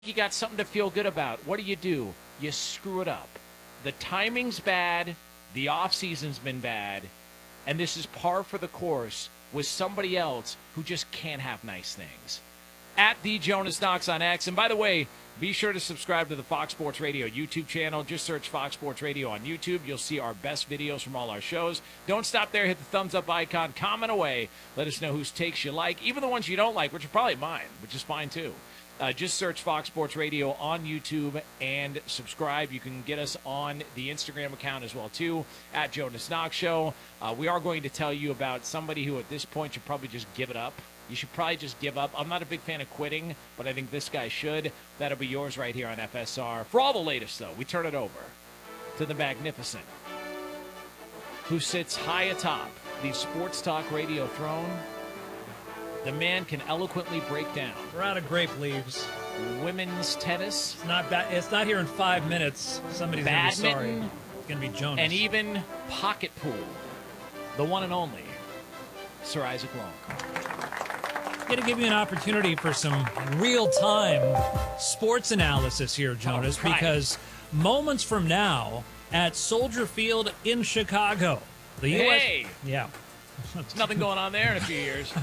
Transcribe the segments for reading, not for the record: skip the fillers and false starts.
You got something to feel good about. What do? You screw it up. The timing's bad. The off-season's been bad. And this is par for the course with somebody else who just can't have nice things. At the Jonas Knox on X. And by the way, be sure to subscribe to the Fox Sports Radio YouTube channel. Just search Fox Sports Radio on YouTube. You'll see our best videos from all our shows. Don't stop there. Hit the thumbs up icon. Comment away. Let us know whose takes you like. Even the ones you don't like, which are probably mine, which is fine too. Just search Fox Sports Radio on YouTube and subscribe. You can get us on the Instagram account as well, too, at Jonas Knox Show. We are going to tell you about somebody who at this point should probably just give it up. You should probably just give up. I'm not a big fan of quitting, but I think this guy should. That'll be yours right here on FSR. For all the latest, though, we turn it over to the magnificent, who sits high atop the Sports Talk Radio throne. The man can eloquently break down. We're out of grape leaves. Women's tennis. It's not bad. It's not here in 5 minutes. Somebody's going to be sorry. It's going to be Jonas. And even pocket pool. The one and only Sir Isaac Long. I'm going to give you an opportunity for some real-time sports analysis here, Jonas, because moments from now at Soldier Field in Chicago, the Hey! Yeah. There's nothing going on there in a few years.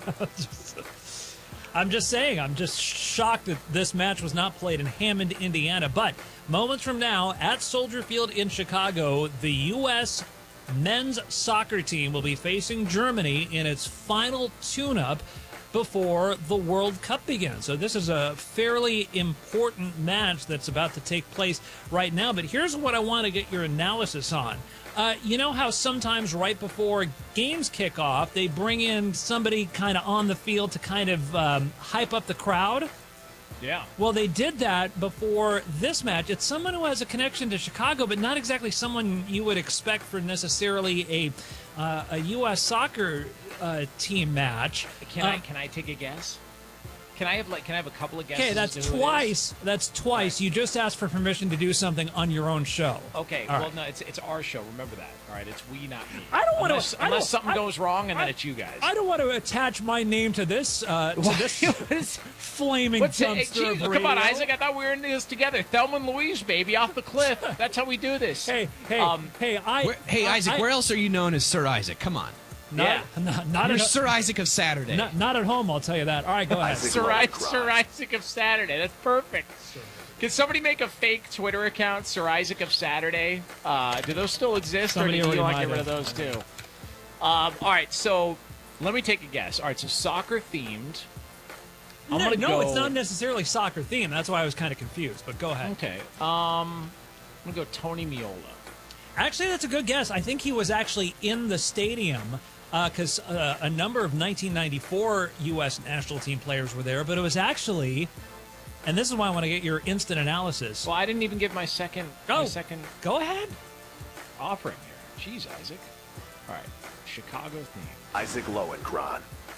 I'm just saying, I'm just shocked that this match was not played in Hammond, Indiana. But moments from now, at Soldier Field in Chicago, the U.S. men's soccer team will be facing Germany in its final tune-up before the World Cup begins. So this is a fairly important match that's about to take place right now. But here's what I want to get your analysis on. You know how sometimes right before games kick off, they bring in somebody kind of on the field to kind of hype up the crowd? Yeah. Well, they did that before this match. It's someone who has a connection to Chicago, but not exactly someone you would expect for necessarily a U.S. soccer team match. Can I take a guess? Can I have a couple of guesses? Okay, that's twice. That's twice. You just asked for permission to do something on your own show. Okay. All well, right. no, it's our show. Remember that. All right. It's we, not me. I don't want to. Unless something goes wrong, and then it's you guys. I don't want to attach my name to this. Flaming dumpster of radio. Come on, Isaac. I thought we were in this together. Thelma and Louise, baby, off the cliff. That's how we do this. Hey, Isaac. Where else are you known as Sir Isaac? Come on. Not Sir Isaac of Saturday. Not at home, I'll tell you that. All right, go ahead. Sir Isaac of Saturday. That's perfect. Can somebody make a fake Twitter account, Sir Isaac of Saturday? Do those still exist, Somebody or do you want to already get rid of those too? All right, so let me take a guess. All right, so soccer themed. No, it's not necessarily soccer themed. That's why I was kind of confused. But go ahead. Okay. I'm gonna go Tony Meola. Actually, that's a good guess. I think he was actually in the stadium. Because a number of 1994 U.S. national team players were there, but it was actually, and this is why I want to get your instant analysis. Well, I didn't even give my second. Go ahead. Offering here. Jeez, Isaac. All right, Chicago theme. Isaac Lowenkron.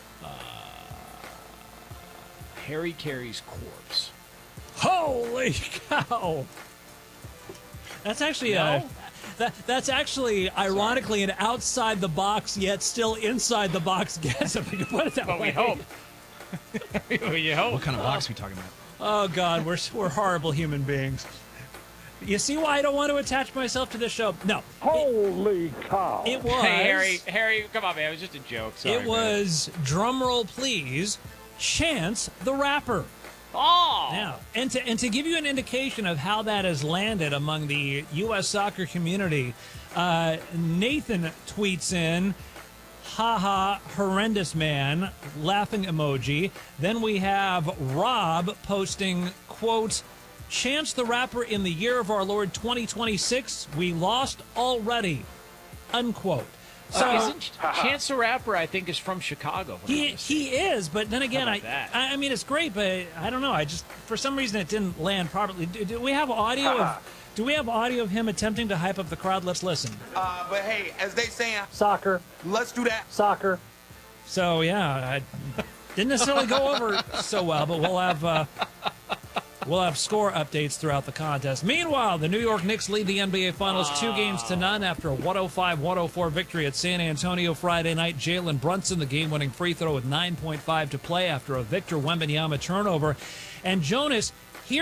Harry Carey's corpse. Holy cow! That's actually That's actually, ironically, an outside-the-box, yet still inside-the-box guess, if we can put it that way. We hope. You hope. What kind of box are we talking about? Oh, God, we're horrible human beings. You see why I don't want to attach myself to this show? No. Holy cow. It was... Hey, Harry, come on, man. It was just a joke. Sorry, it was, drumroll please, Chance the Rapper. Oh! Yeah, and to give you an indication of how that has landed among the U.S. soccer community, Nathan tweets in, haha, horrendous man, laughing emoji. Then we have Rob posting, quote, Chance the Rapper in the year of our Lord 2026, we lost already, unquote. So isn't Chance the Rapper, I think, is from Chicago. He is, but then again, I mean, it's great, but I don't know. I just, for some reason, it didn't land properly. Do we have audio of him attempting to hype up the crowd? Let's listen. But hey, as they say, Soccer. Let's do that. Soccer. So yeah, I didn't necessarily go over so well, but we'll have score updates throughout the contest. Meanwhile, the New York Knicks lead the NBA Finals 2-0 after a 105-104 victory at San Antonio Friday night. Jalen Brunson, the game-winning free throw with 9.5 to play after a Victor Wembanyama turnover. And Jonas,